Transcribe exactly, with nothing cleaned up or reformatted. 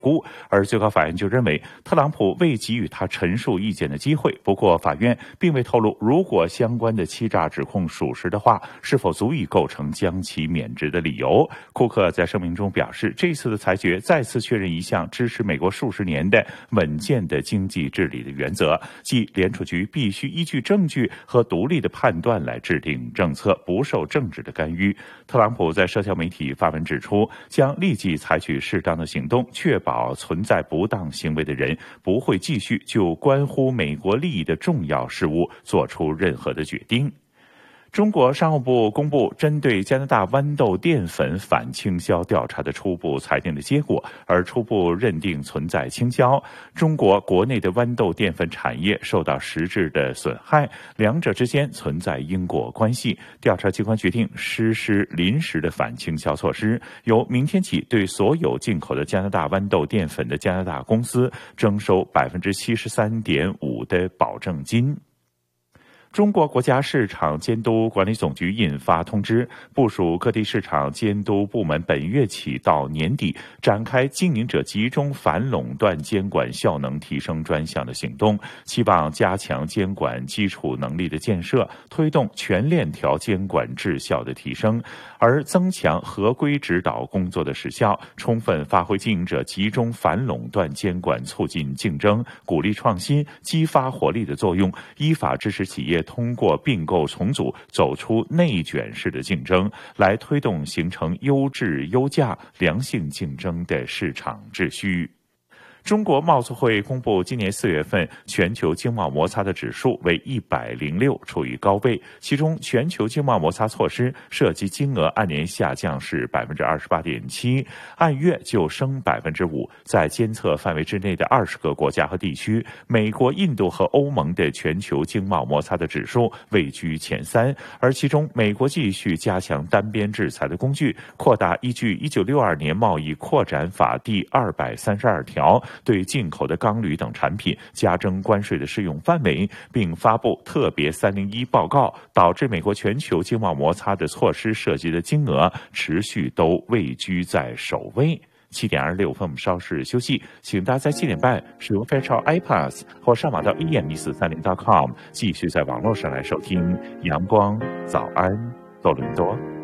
估，而最高法院就认为特朗普未给予他陈述意见的机会。不过，法院并未透露，如果相关的欺诈指控属实的话，是否足以构成将其免职的理由。库克在声明中表示，这次的裁决再次确认一项支持美国数十年的稳健的经济治理的原则，即联储局必须依据证据和独立的判断来制定政策，不受政治的干预。特朗普在社交媒体发文指出，将立即采取适当的行动，确保存在不当行为的人不会继续就关乎美国利益的重要事务做出任何的决定。中国商务部公布针对加拿大豌豆淀粉反倾销调查的初步裁定的结果，而初步认定存在倾销。中国国内的豌豆淀粉产业受到实质的损害，两者之间存在因果关系。调查机关决定实施临时的反倾销措施，由明天起对所有进口的加拿大豌豆淀粉的加拿大公司征收百分之七十三点五的保证金。中国国家市场监督管理总局印发通知，部署各地市场监督部门本月起到年底展开经营者集中反垄断监管效能提升专项的行动，期望加强监管基础能力的建设，推动全链条监管质效的提升，而增强合规指导工作的实效，充分发挥经营者集中反垄断监管促进竞争、鼓励创新、激发活力的作用，依法支持企业通过并购重组走出内卷式的竞争，来推动形成优质优价良性竞争的市场秩序。中国贸促会公布，今年四月份全球经贸摩擦的指数为一百零六，处于高位。其中，全球经贸摩擦措施涉及金额按年下降是百分之二十八点七，按月就升百分之五。在监测范围之内的二十个国家和地区，美国、印度和欧盟的全球经贸摩擦的指数位居前三。而其中，美国继续加强单边制裁的工具，扩大依据一九六二年贸易扩展法第二百三十二条。对进口的钢铝等产品加征关税的适用范围，并发布特别三零一报告，导致美国全球经贸摩擦的措施涉及的金额持续都位居在首位。七点二十六分，我们稍事休息，请大家在七点半使用 Fairchild iPass 或上网到 e m 一四三零 点 com 继续在网络上来收听阳光早安多伦多。